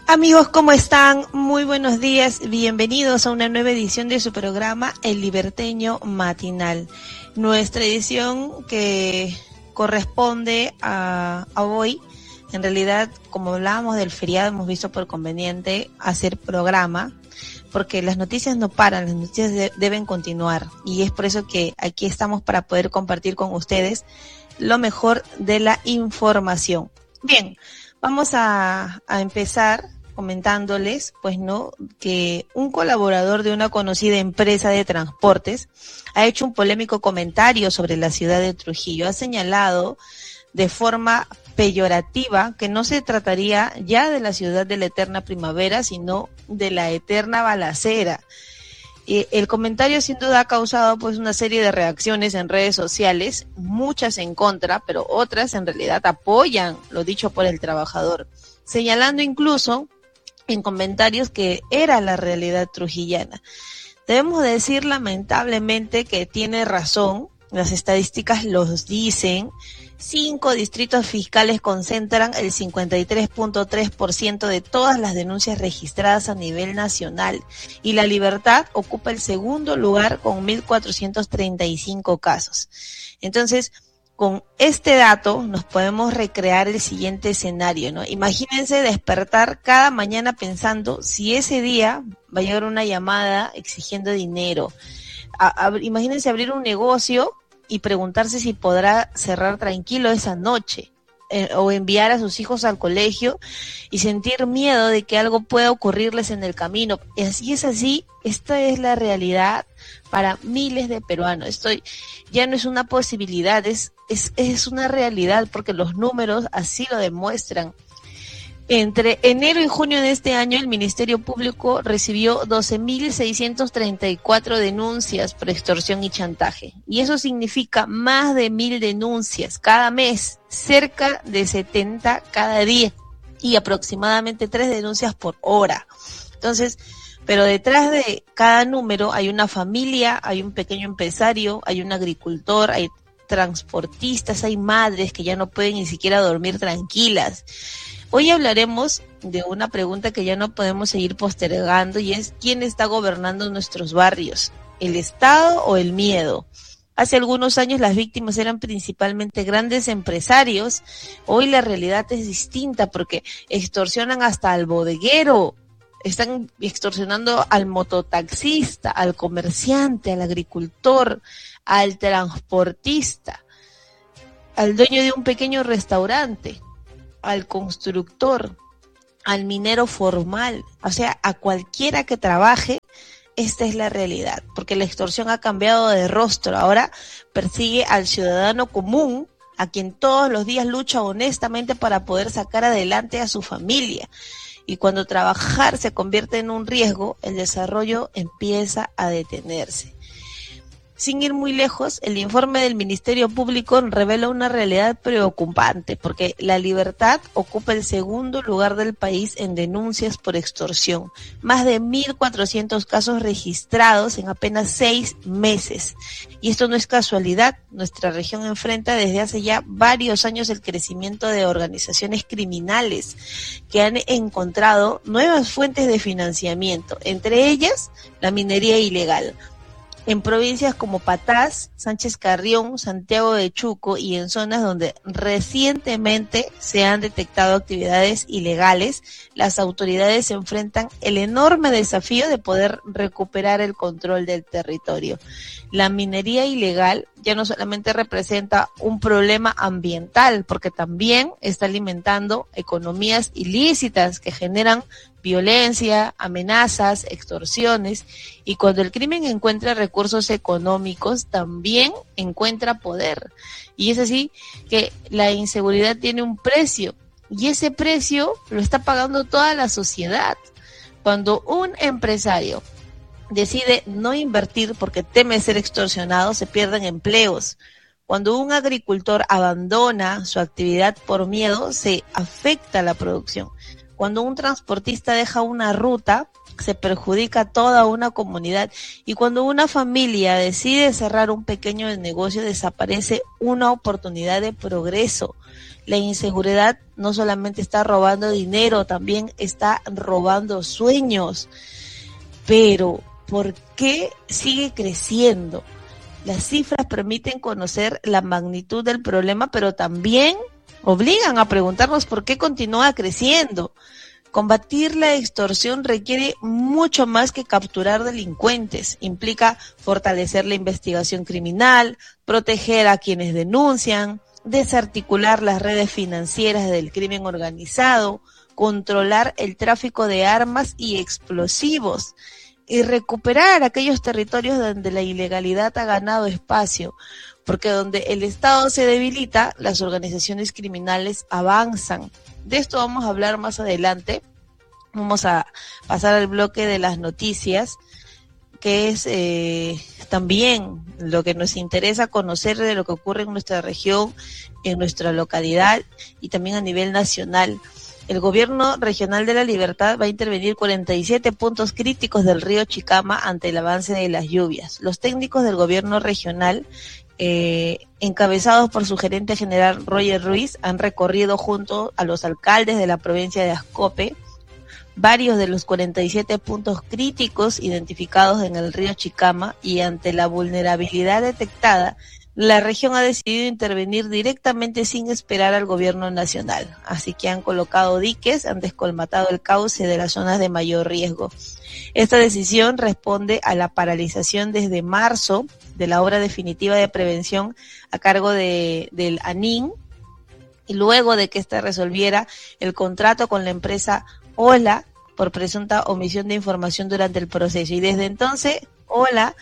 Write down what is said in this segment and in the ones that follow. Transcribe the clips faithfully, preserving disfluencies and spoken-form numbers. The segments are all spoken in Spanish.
Amigos, ¿cómo están? Muy buenos días, bienvenidos a una nueva edición de su programa El Liberteño Matinal. Nuestra edición que corresponde a, a hoy, en realidad, como hablábamos del feriado, hemos visto por conveniente hacer programa, porque las noticias no paran, las noticias de, deben continuar, y es por eso que aquí estamos para poder compartir con ustedes lo mejor de la información. Bien, vamos a, a empezar comentándoles, pues no, que un colaborador de una conocida empresa de transportes ha hecho un polémico comentario sobre la ciudad de Trujillo. Ha señalado de forma peyorativa que no se trataría ya de la ciudad de la eterna primavera, sino de la eterna balacera. Eh, el comentario sin duda ha causado pues una serie de reacciones en redes sociales, muchas en contra, pero otras en realidad apoyan lo dicho por el trabajador, señalando incluso en comentarios que era la realidad trujillana. Debemos decir lamentablemente que tiene razón, las estadísticas los dicen. Cinco distritos fiscales concentran el cincuenta y tres punto tres por ciento de todas las denuncias registradas a nivel nacional y La Libertad ocupa el segundo lugar con mil cuatrocientos treinta y cinco casos. Entonces, con este dato nos podemos recrear el siguiente escenario, ¿no? Imagínense despertar cada mañana pensando si ese día va a llegar una llamada exigiendo dinero. A, a, imagínense abrir un negocio y preguntarse si podrá cerrar tranquilo esa noche, eh, o enviar a sus hijos al colegio y sentir miedo de que algo pueda ocurrirles en el camino. Y así es así, esta es la realidad para miles de peruanos. Esto ya no es una posibilidad, es, es, es una realidad, porque los números así lo demuestran. Entre enero y junio de este año, el Ministerio Público recibió doce mil seiscientos treinta y cuatro denuncias por extorsión y chantaje. Y eso significa más de mil denuncias cada mes, cerca de setenta cada día y aproximadamente tres denuncias por hora. Entonces, pero detrás de cada número hay una familia, hay un pequeño empresario, hay un agricultor, hay transportistas, hay madres que ya no pueden ni siquiera dormir tranquilas. Hoy hablaremos de una pregunta que ya no podemos seguir postergando, y es: ¿quién está gobernando nuestros barrios? ¿El Estado o el miedo? Hace algunos años las víctimas eran principalmente grandes empresarios. Hoy la realidad es distinta, porque extorsionan hasta al bodeguero, están extorsionando al mototaxista, al comerciante, al agricultor, al transportista, al dueño de un pequeño restaurante, al constructor, al minero formal, o sea, a cualquiera que trabaje. Esta es la realidad, porque la extorsión ha cambiado de rostro. Ahora persigue al ciudadano común, a quien todos los días lucha honestamente para poder sacar adelante a su familia. Y cuando trabajar se convierte en un riesgo, el desarrollo empieza a detenerse. Sin ir muy lejos, el informe del Ministerio Público revela una realidad preocupante, porque La Libertad ocupa el segundo lugar del país en denuncias por extorsión. Más de mil cuatrocientos casos registrados en apenas seis meses. Y esto no es casualidad. Nuestra región enfrenta desde hace ya varios años el crecimiento de organizaciones criminales que han encontrado nuevas fuentes de financiamiento, entre ellas la minería ilegal. En provincias como Patás, Sánchez Carrión, Santiago de Chuco y en zonas donde recientemente se han detectado actividades ilegales, las autoridades se enfrentan el enorme desafío de poder recuperar el control del territorio. La minería ilegal ya no solamente representa un problema ambiental, porque también está alimentando economías ilícitas que generan violencia, amenazas, extorsiones, y cuando el crimen encuentra recursos económicos, también encuentra poder. Y es así que la inseguridad tiene un precio, y ese precio lo está pagando toda la sociedad. Cuando un empresario decide no invertir porque teme ser extorsionado, se pierden empleos. Cuando un agricultor abandona su actividad por miedo, se afecta la producción. Cuando un transportista deja una ruta, se perjudica a toda una comunidad, y cuando una familia decide cerrar un pequeño negocio desaparece una oportunidad de progreso. La inseguridad no solamente está robando dinero, también está robando sueños. Pero ¿por qué sigue creciendo? Las cifras permiten conocer la magnitud del problema, pero también obligan a preguntarnos por qué continúa creciendo. Combatir la extorsión requiere mucho más que capturar delincuentes. Implica fortalecer la investigación criminal, proteger a quienes denuncian, desarticular las redes financieras del crimen organizado, controlar el tráfico de armas y explosivos y recuperar aquellos territorios donde la ilegalidad ha ganado espacio, porque donde el Estado se debilita, las organizaciones criminales avanzan. De esto vamos a hablar más adelante. Vamos a pasar al bloque de las noticias, que es eh, también lo que nos interesa conocer de lo que ocurre en nuestra región, en nuestra localidad y también a nivel nacional. El gobierno regional de La Libertad va a intervenir cuarenta y siete puntos críticos del río Chicama ante el avance de las lluvias. Los técnicos del gobierno regional, eh, encabezados por su gerente general Roger Ruiz, han recorrido junto a los alcaldes de la provincia de Ascope varios de los cuarenta y siete puntos críticos identificados en el río Chicama, y ante la vulnerabilidad detectada, la región ha decidido intervenir directamente sin esperar al gobierno nacional. Así que han colocado diques, han descolmatado el cauce de las zonas de mayor riesgo. Esta decisión responde a la paralización desde marzo de la obra definitiva de prevención a cargo de, del ANIN, y luego de que ésta resolviera el contrato con la empresa Ola por presunta omisión de información durante el proceso. Y desde entonces, Ola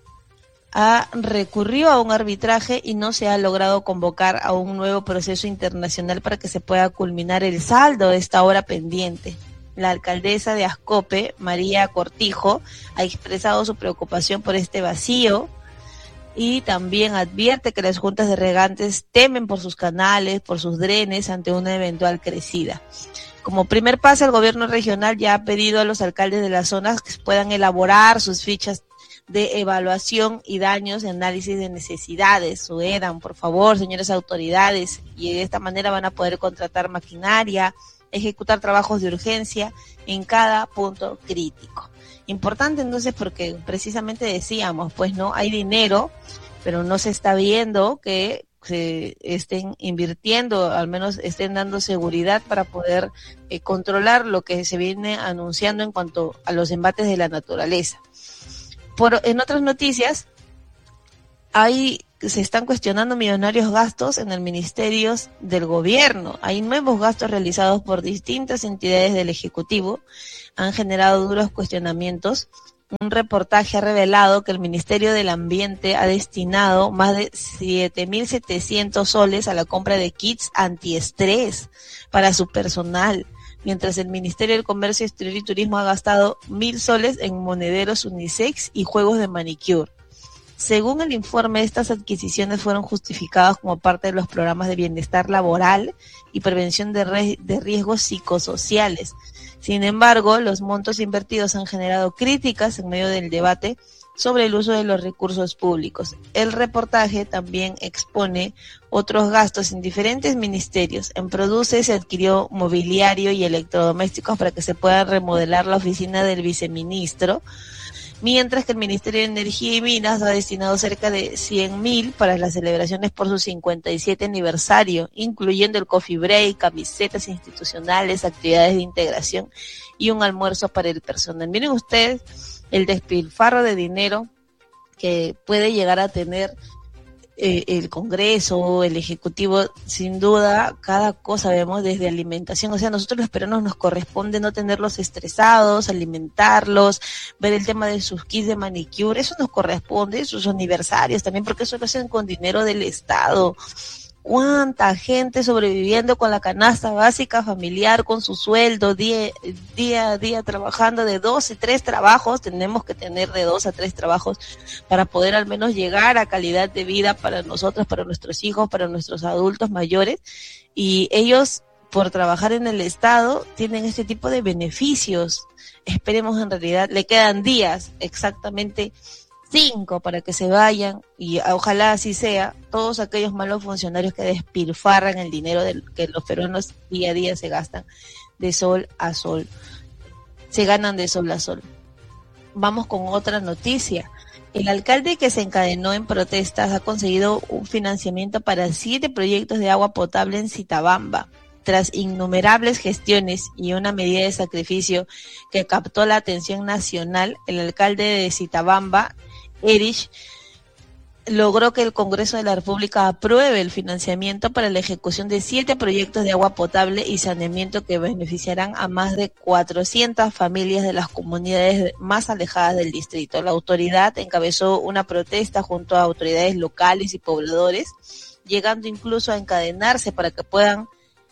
ha recurrido a un arbitraje y no se ha logrado convocar a un nuevo proceso internacional para que se pueda culminar el saldo de esta obra pendiente. La alcaldesa de Ascope, María Cortijo, ha expresado su preocupación por este vacío y también advierte que las juntas de regantes temen por sus canales, por sus drenes ante una eventual crecida. Como primer paso, el gobierno regional ya ha pedido a los alcaldes de las zonas que puedan elaborar sus fichas de evaluación y daños y análisis de necesidades. Suedan, por favor, señores autoridades, y de esta manera van a poder contratar maquinaria, ejecutar trabajos de urgencia en cada punto crítico. Importante entonces porque precisamente decíamos, pues no hay dinero, pero no se está viendo que se estén invirtiendo, al menos estén dando seguridad para poder eh, controlar lo que se viene anunciando en cuanto a los embates de la naturaleza. Por, en otras noticias, hay, se están cuestionando millonarios gastos en el ministerio del gobierno. Hay nuevos gastos realizados por distintas entidades del Ejecutivo, han generado duros cuestionamientos. Un reportaje ha revelado que el Ministerio del Ambiente ha destinado más de siete mil setecientos soles a la compra de kits antiestrés para su personal, mientras el Ministerio del Comercio Exterior y Turismo ha gastado mil soles en monederos unisex y juegos de manicure. Según el informe, estas adquisiciones fueron justificadas como parte de los programas de bienestar laboral y prevención de, re- de riesgos psicosociales. Sin embargo, los montos invertidos han generado críticas en medio del debate sobre el uso de los recursos públicos. El reportaje también expone otros gastos en diferentes ministerios. En Produce se adquirió mobiliario y electrodomésticos para que se pueda remodelar la oficina del viceministro, mientras que el Ministerio de Energía y Minas ha destinado cerca de cien mil para las celebraciones por su cincuenta y siete aniversario, incluyendo el coffee break, camisetas institucionales, actividades de integración y un almuerzo para el personal. Miren ustedes el despilfarro de dinero que puede llegar a tener eh, el Congreso, el Ejecutivo. Sin duda, cada cosa vemos desde alimentación. O sea, nosotros los peruanos nos corresponde no tenerlos estresados, alimentarlos, ver el tema de sus kits de manicure, eso nos corresponde, sus aniversarios también, porque eso lo hacen con dinero del Estado. ¿Cuánta gente sobreviviendo con la canasta básica familiar, con su sueldo, día, día a día trabajando de dos y tres trabajos? Tenemos que tener de dos a tres trabajos para poder al menos llegar a calidad de vida para nosotros, para nuestros hijos, para nuestros adultos mayores. Y ellos por trabajar en el Estado tienen este tipo de beneficios. Esperemos, en realidad, le quedan días, exactamente cinco, para que se vayan, y ojalá así sea, todos aquellos malos funcionarios que despilfarran el dinero del, que los peruanos día a día se gastan de sol a sol, se ganan de sol a sol. Vamos con otra noticia. El alcalde que se encadenó en protestas ha conseguido un financiamiento para siete proyectos de agua potable en Citabamba. Tras innumerables gestiones y una medida de sacrificio que captó la atención nacional, el alcalde de Citabamba, Erich, logró que el Congreso de la República apruebe el financiamiento para la ejecución de siete proyectos de agua potable y saneamiento que beneficiarán a más de cuatrocientas familias de las comunidades más alejadas del distrito. La autoridad encabezó una protesta junto a autoridades locales y pobladores, llegando incluso a encadenarse para que puedan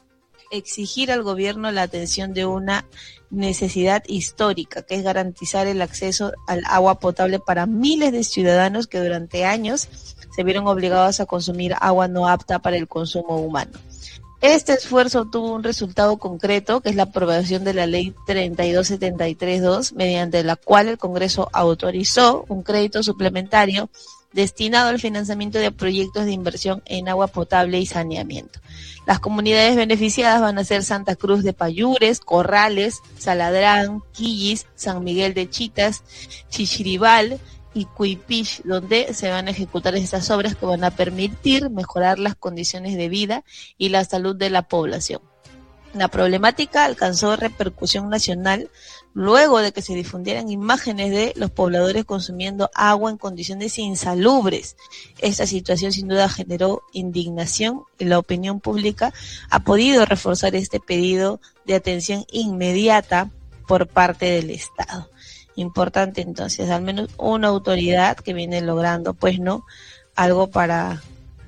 exigir al gobierno la atención de una necesidad histórica, que es garantizar el acceso al agua potable para miles de ciudadanos que durante años se vieron obligados a consumir agua no apta para el consumo humano. Este esfuerzo tuvo un resultado concreto, que es la aprobación de la ley treinta y dos setenta y tres dos, mediante la cual el Congreso autorizó un crédito suplementario destinado al financiamiento de proyectos de inversión en agua potable y saneamiento. Las comunidades beneficiadas van a ser Santa Cruz de Payures, Corrales, Saladrán, Quillis, San Miguel de Chitas, Chichiribal y Cuipich, donde se van a ejecutar estas obras que van a permitir mejorar las condiciones de vida y la salud de la población. La problemática alcanzó repercusión nacional luego de que se difundieran imágenes de los pobladores consumiendo agua en condiciones insalubres. Esta situación sin duda generó indignación y la opinión pública ha podido reforzar este pedido de atención inmediata por parte del Estado. Importante entonces, al menos una autoridad que viene logrando, pues no, algo para,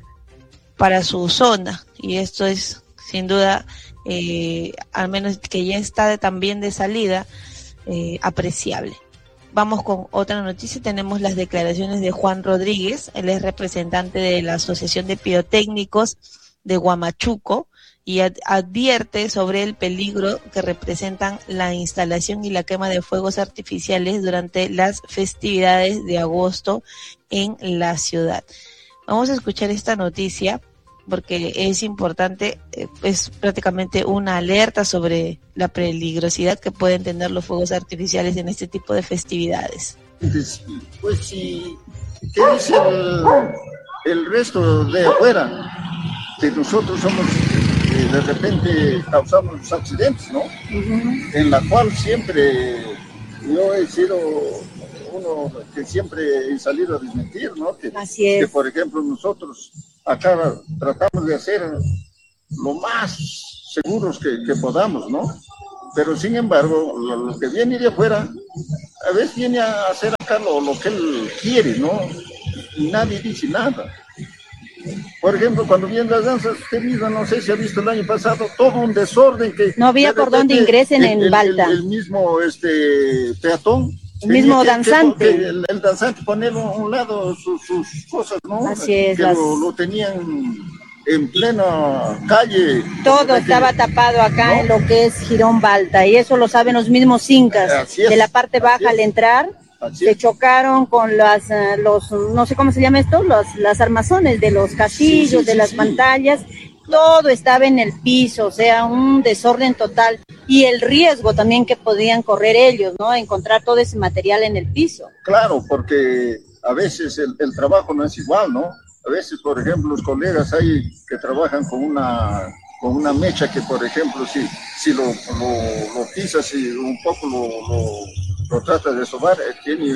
para su zona, y esto es sin duda, eh, al menos que ya está de, también de salida, eh, apreciable. Vamos con otra noticia. Tenemos las declaraciones de Juan Rodríguez. Él es representante de la Asociación de Pirotécnicos de Huamachuco y ad- advierte sobre el peligro que representan la instalación y la quema de fuegos artificiales durante las festividades de agosto en la ciudad. Vamos a escuchar esta noticia porque es importante, eh, es prácticamente una alerta sobre la peligrosidad que pueden tener los fuegos artificiales en este tipo de festividades. Pues, pues sí, ¿qué dice el, el resto de afuera? Que nosotros somos, eh, de repente causamos los accidentes, ¿no? Uh-huh. En la cual siempre yo he sido uno que siempre he salido a desmentir, ¿no? Que, Así es. Que por ejemplo nosotros acá tratamos de hacer lo más seguros que, que podamos, ¿no? Pero sin embargo, lo, lo que viene de afuera, a veces viene a hacer acá lo, lo que él quiere, ¿no? Y nadie dice nada. Por ejemplo, cuando vienen las danzas, usted mismo, no sé si ha visto el año pasado, todo un desorden que... No había por dónde ingresen en el, Balta. El, el mismo este, peatón. El mismo que, danzante. Que, que el, el danzante poner a un lado sus, sus cosas, ¿no? Así es. Que las... lo, lo tenían en plena calle. Todo estaba que, tapado acá, ¿no? En lo que es Girón Balta, y eso lo saben los mismos incas. De la parte baja al entrar, Así se es. chocaron con las, uh, los, no sé cómo se llama esto, los, las armazones de los castillos, sí, sí, de sí, las sí. pantallas. Todo estaba en el piso, o sea, un desorden total. Y el riesgo también que podían correr ellos, ¿no? Encontrar todo ese material en el piso. Claro, porque a veces el, el trabajo no es igual, ¿no? A veces, por ejemplo, los colegas hay que trabajan con una, con una mecha que, por ejemplo, si, si lo, lo, lo pisas y un poco lo, lo, lo tratas de sobar, tiene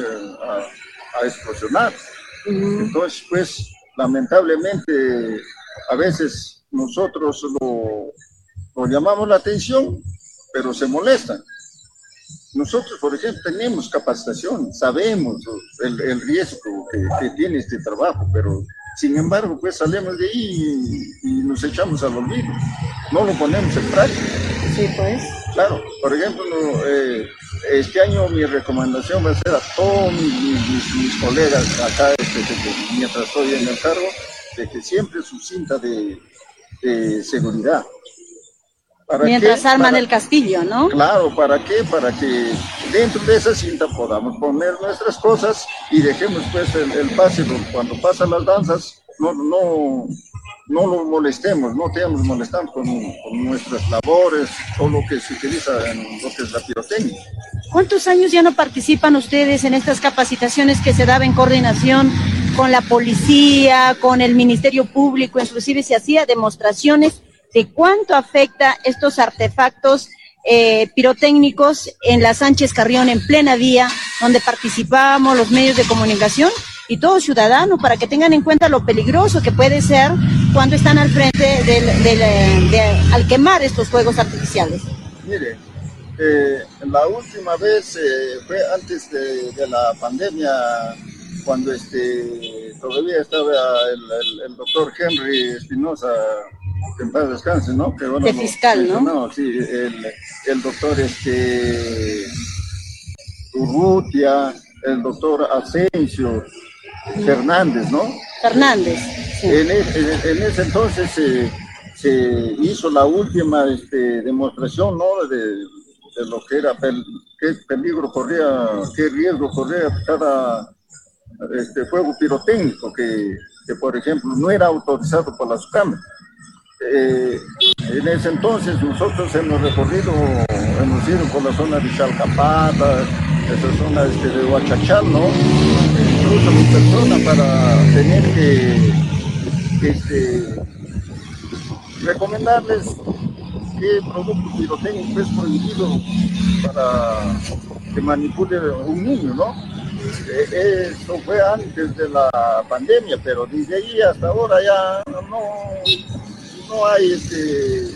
a, a explosionar. Uh-huh. Entonces, pues, lamentablemente, a veces... nosotros lo, lo llamamos la atención, pero se molestan. Nosotros, por ejemplo, tenemos capacitación, sabemos el, el riesgo que, que tiene este trabajo, pero sin embargo, pues salimos de ahí y, y nos echamos al olvido, no lo ponemos en práctica. Sí, pues. Claro, por ejemplo, eh, este año mi recomendación va a ser a todos mis, mis, mis colegas acá, este, que, mientras estoy en el cargo, de que siempre su cinta de de seguridad, Mientras qué? arman Para, el castillo, ¿no? Claro, ¿para qué? Para que dentro de esa cinta podamos poner nuestras cosas y dejemos pues el, el pase, cuando pasan las danzas, no, no, no lo molestemos, no estemos molestando con, con nuestras labores, todo lo que se utiliza en lo que es la pirotecnia. ¿Cuántos años ya no participan ustedes en estas capacitaciones que se daban en coordinación con la policía, con el Ministerio Público? Inclusive se hacía demostraciones de cuánto afecta estos artefactos eh, pirotécnicos en la Sánchez Carrión en plena vía, donde participábamos los medios de comunicación y todo ciudadano, para que tengan en cuenta lo peligroso que puede ser cuando están al frente del, del, de, de, al quemar estos fuegos artificiales. Mire, eh, la última vez eh, fue antes de, de la pandemia, cuando este todavía estaba el, el, el doctor Henry Espinosa, que en paz descanse, ¿no? Que, bueno, de fiscal, ¿no? No, sí, el, el doctor este, Urrutia, el doctor Asensio Fernández, ¿no? Fernández. Sí. En, en, en ese entonces se, se hizo la última este, demostración, ¿no? De, de lo que era, pel, qué peligro corría, qué riesgo corría cada este, fuego pirotécnico, que, que por ejemplo no era autorizado por la SUCAM. Eh, en ese entonces nosotros hemos recorrido, hemos ido por la zona de Chalcapata, esa zona este, de Huachachal, ¿no? Incluso mi persona para tener que, que este, recomendarles qué producto pirotécnico es prohibido para que manipule un niño, ¿no? Eh, eso fue antes de la pandemia, pero desde ahí hasta ahora ya no... no hay este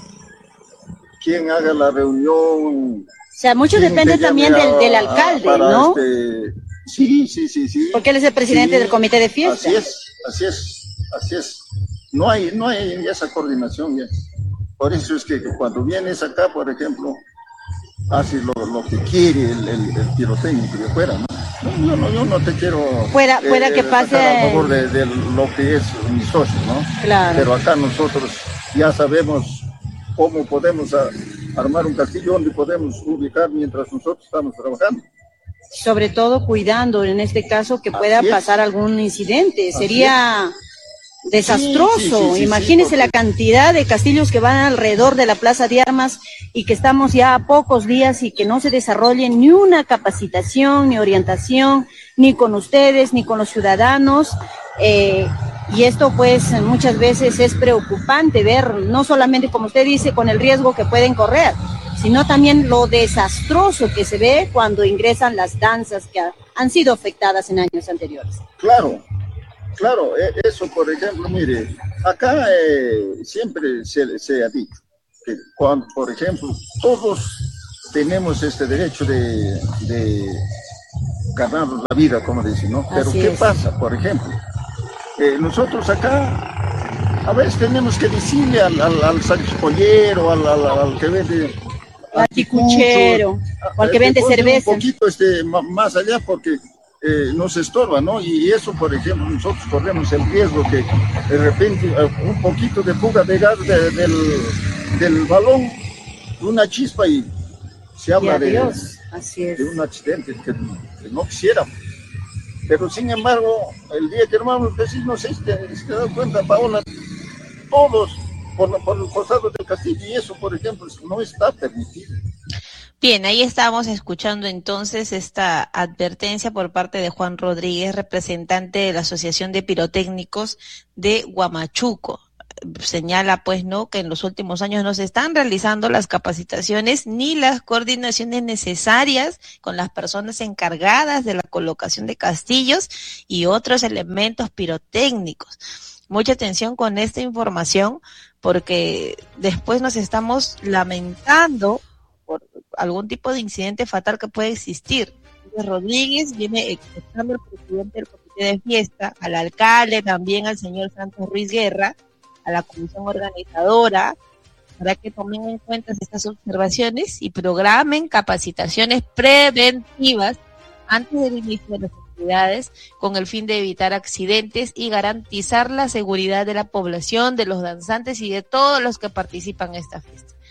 quien haga la reunión. O sea, mucho depende también del, del alcalde, a, ¿no? Este, sí, sí, sí, sí. Porque él es el presidente sí, del comité de fiesta. Así es, así es, así es. No hay, no hay esa coordinación ya. Por eso es que cuando vienes acá, por ejemplo, hace lo, lo que quiere el, el, el pirotécnico de afuera, ¿no? Yo no, yo no te quiero fuera, fuera eh, que pase a favor de, de lo que es mi socio, ¿no? Claro. Pero acá nosotros ya sabemos cómo podemos a, armar un castillo, donde podemos ubicar mientras nosotros estamos trabajando. Sobre todo cuidando, en este caso, que pueda pasar algún incidente. Así Sería es. desastroso. Sí, sí, sí, sí, Imagínese sí, porque... la cantidad de castillos que van alrededor de la Plaza de Armas y que estamos ya a pocos días y que no se desarrolle ni una capacitación, ni orientación, ni con ustedes, ni con los ciudadanos. Eh, y esto pues muchas veces es preocupante ver, no solamente como usted dice, con el riesgo que pueden correr, sino también lo desastroso que se ve cuando ingresan las danzas que ha, han sido afectadas en años anteriores. Claro. Claro, eso por ejemplo, mire, acá eh, siempre se, se ha dicho que cuando, por ejemplo, todos tenemos este derecho de, de ganarnos la vida, como dicen, ¿no? Pero Así ¿qué es. pasa, por ejemplo? Eh, nosotros acá a veces tenemos que decirle al, al, al salchipollero, al, al, al que vende... Al ticuchero, o al que vende cerveza. Un poquito este, más allá porque... Eh, nos estorba, ¿no? Y eso, por ejemplo, nosotros corremos el riesgo que de repente un poquito de fuga de gas de, del, del balón, una chispa y se habla de, Así es. de un accidente que, que no quisiéramos. Pero sin embargo, el día que hermanos decís, no sé si te, si te das cuenta, Paola, todos por, por los costados del castillo, y eso, por ejemplo, no está permitido. Bien, ahí estábamos escuchando entonces esta advertencia por parte de Juan Rodríguez, representante de la Asociación de Pirotécnicos de Huamachuco. Señala pues no que en los últimos años no se están realizando las capacitaciones ni las coordinaciones necesarias con las personas encargadas de la colocación de castillos y otros elementos pirotécnicos. Mucha atención con esta información porque después nos estamos lamentando por algún tipo de incidente fatal que puede existir. Rodríguez viene expresando al presidente del comité de fiesta, al alcalde, también al señor Santos Ruiz Guerra, a la comisión organizadora, para que tomen en cuenta estas observaciones y programen capacitaciones preventivas antes del inicio de las actividades con el fin de evitar accidentes y garantizar la seguridad de la población, de los danzantes y de todos los que participan en esta fiesta.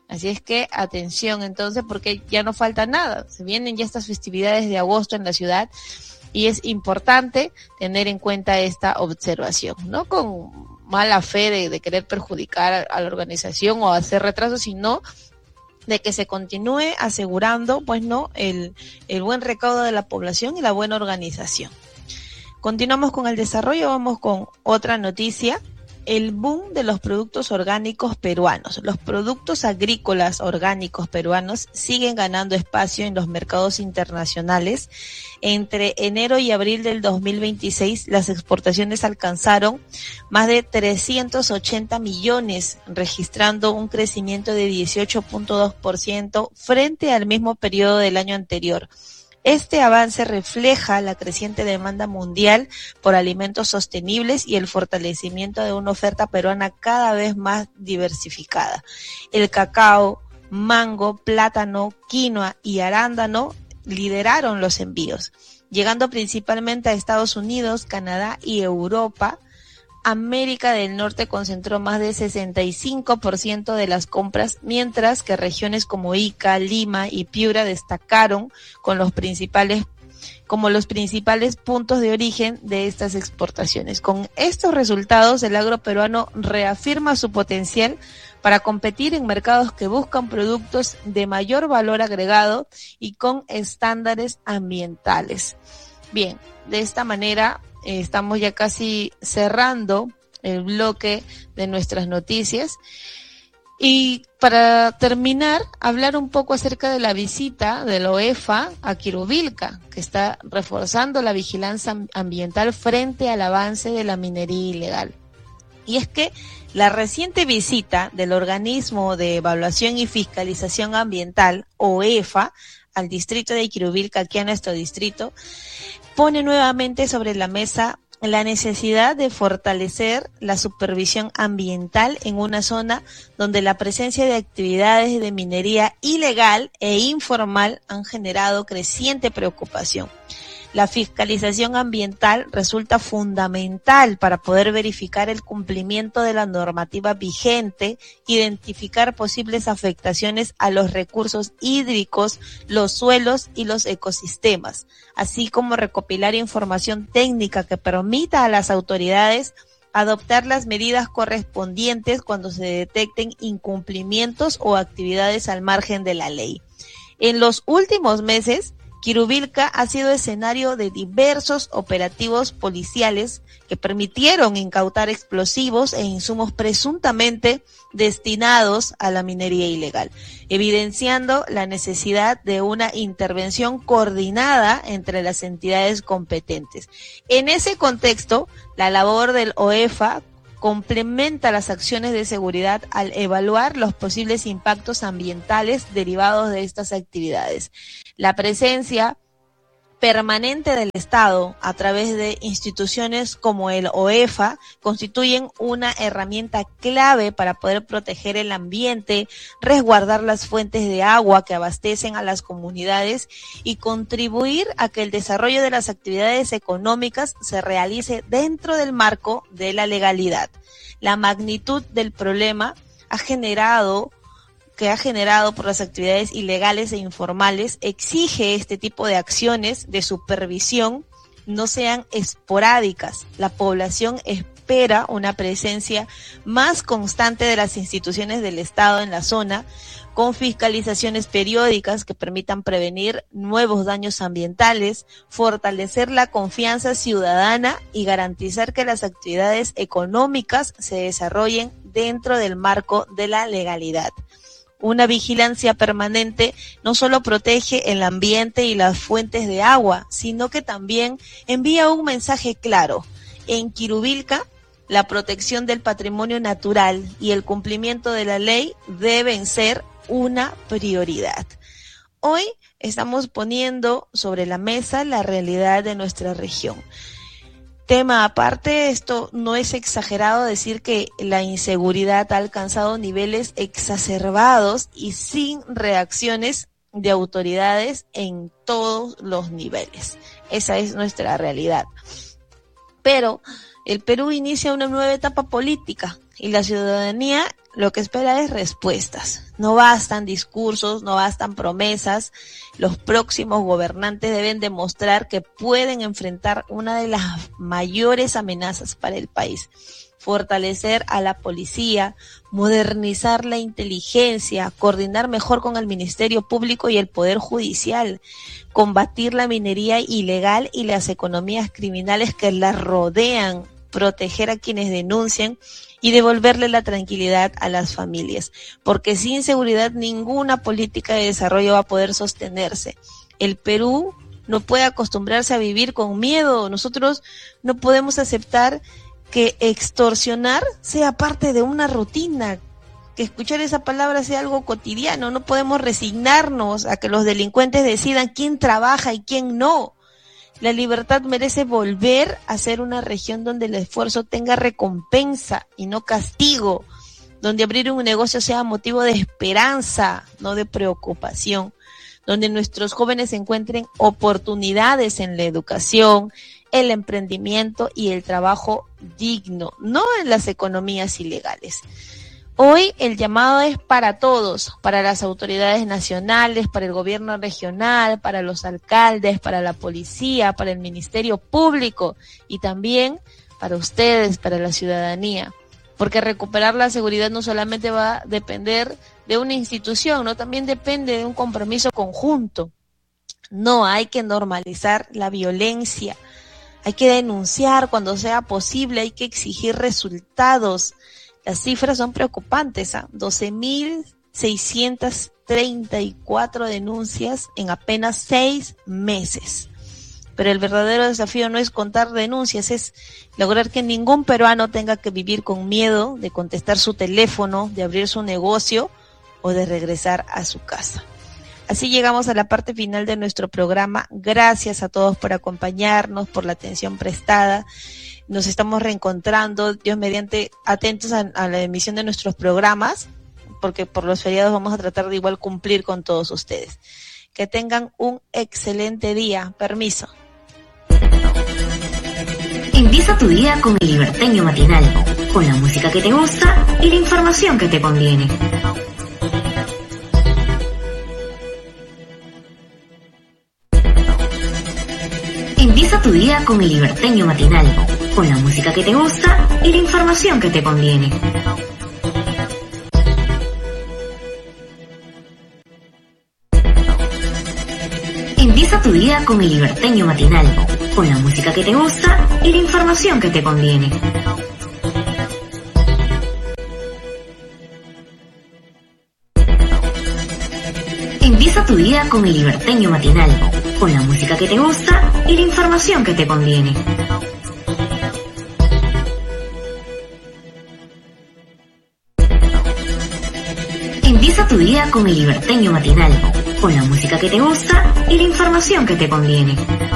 Así es que atención entonces, porque ya no falta nada, se vienen ya estas festividades de agosto en la ciudad y es importante tener en cuenta esta observación, no con mala fe de, de querer perjudicar a, a la organización o hacer retrasos, sino de que se continúe asegurando, pues no, el, el buen recaudo de la población y la buena organización. Continuamos con el desarrollo, vamos con otra noticia. El boom de los productos orgánicos peruanos. Los productos agrícolas orgánicos peruanos siguen ganando espacio en los mercados internacionales. Entre enero y abril del dos mil veintiséis, las exportaciones alcanzaron más de trescientos ochenta millones, registrando un crecimiento de dieciocho punto dos por ciento frente al mismo periodo del año anterior. Este avance refleja la creciente demanda mundial por alimentos sostenibles y el fortalecimiento de una oferta peruana cada vez más diversificada. El cacao, mango, plátano, quinoa y arándano lideraron los envíos, llegando principalmente a Estados Unidos, Canadá y Europa. América del Norte concentró más del sesenta y cinco por ciento de las compras, mientras que regiones como Ica, Lima y Piura destacaron con los principales, como los principales puntos de origen de estas exportaciones. Con estos resultados, el agro peruano reafirma su potencial para competir en mercados que buscan productos de mayor valor agregado y con estándares ambientales. Bien, de esta manera eh, estamos ya casi cerrando el bloque de nuestras noticias. Y para terminar, hablar un poco acerca de la visita de la O E F A a Quirubilca, que está reforzando la vigilancia ambiental frente al avance de la minería ilegal. Y es que la reciente visita del Organismo de Evaluación y Fiscalización Ambiental, O E F A, al distrito de Quirubilca, aquí a nuestro distrito, pone nuevamente sobre la mesa la necesidad de fortalecer la supervisión ambiental en una zona donde la presencia de actividades de minería ilegal e informal han generado creciente preocupación. La fiscalización ambiental resulta fundamental para poder verificar el cumplimiento de la normativa vigente, identificar posibles afectaciones a los recursos hídricos, los suelos y los ecosistemas, así como recopilar información técnica que permita a las autoridades adoptar las medidas correspondientes cuando se detecten incumplimientos o actividades al margen de la ley. En los últimos meses, Quirubilca ha sido escenario de diversos operativos policiales que permitieron incautar explosivos e insumos presuntamente destinados a la minería ilegal, evidenciando la necesidad de una intervención coordinada entre las entidades competentes. En ese contexto, la labor del O E F A complementa las acciones de seguridad al evaluar los posibles impactos ambientales derivados de estas actividades. La presencia permanente del Estado a través de instituciones como el O E F A constituyen una herramienta clave para poder proteger el ambiente, resguardar las fuentes de agua que abastecen a las comunidades y contribuir a que el desarrollo de las actividades económicas se realice dentro del marco de la legalidad. La magnitud del problema ha generado que ha generado por las actividades ilegales e informales exige este tipo de acciones de supervisión no sean esporádicas. La población espera una presencia más constante de las instituciones del Estado en la zona, con fiscalizaciones periódicas que permitan prevenir nuevos daños ambientales, fortalecer la confianza ciudadana y garantizar que las actividades económicas se desarrollen dentro del marco de la legalidad. Una vigilancia permanente no solo protege el ambiente y las fuentes de agua, sino que también envía un mensaje claro. En Quirubilca, la protección del patrimonio natural y el cumplimiento de la ley deben ser una prioridad. Hoy estamos poniendo sobre la mesa la realidad de nuestra región. Tema aparte, esto no es exagerado decir que la inseguridad ha alcanzado niveles exacerbados y sin reacciones de autoridades en todos los niveles. Esa es nuestra realidad. Pero el Perú inicia una nueva etapa política y la ciudadanía lo que espera es respuestas. No bastan discursos, no bastan promesas. Los próximos gobernantes deben demostrar que pueden enfrentar una de las mayores amenazas para el país. Fortalecer a la policía, modernizar la inteligencia, coordinar mejor con el Ministerio Público y el Poder Judicial, combatir la minería ilegal y las economías criminales que la rodean, proteger a quienes denuncian y devolverle la tranquilidad a las familias, porque sin seguridad ninguna política de desarrollo va a poder sostenerse. El Perú no puede acostumbrarse a vivir con miedo. Nosotros no podemos aceptar que extorsionar sea parte de una rutina, que escuchar esa palabra sea algo cotidiano. No podemos resignarnos a que los delincuentes decidan quién trabaja y quién no. La libertad merece volver a ser una región donde el esfuerzo tenga recompensa y no castigo, donde abrir un negocio sea motivo de esperanza, no de preocupación, donde nuestros jóvenes encuentren oportunidades en la educación, el emprendimiento y el trabajo digno, no en las economías ilegales. Hoy el llamado es para todos, para las autoridades nacionales, para el gobierno regional, para los alcaldes, para la policía, para el Ministerio Público y también para ustedes, para la ciudadanía. Porque recuperar la seguridad no solamente va a depender de una institución, no, también depende de un compromiso conjunto. No hay que normalizar la violencia. Hay que denunciar cuando sea posible, hay que exigir resultados. Las cifras son preocupantes, ¿eh? doce mil seiscientas treinta y cuatro denuncias en apenas seis meses. Pero el verdadero desafío no es contar denuncias, es lograr que ningún peruano tenga que vivir con miedo de contestar su teléfono, de abrir su negocio o de regresar a su casa. Así llegamos a la parte final de nuestro programa. Gracias a todos por acompañarnos, por la atención prestada. Nos estamos reencontrando, Dios mediante, atentos a, a la emisión de nuestros programas, porque por los feriados vamos a tratar de igual cumplir con todos ustedes. Que tengan un excelente día. Permiso. Empieza tu día con el Liberteño Matinal, con la música que te gusta y la información que te conviene. Empieza tu día con el Liberteño Matinal, con la música que te gusta y la información que te conviene. Empieza tu día con el Liberteño Matinal, con la música que te gusta y la información que te conviene. Empieza tu día con el Liberteño Matinal, con la música que te gusta y la información que te conviene. Empieza tu día con el Liberteño Matinal, con la música que te gusta y la información que te conviene.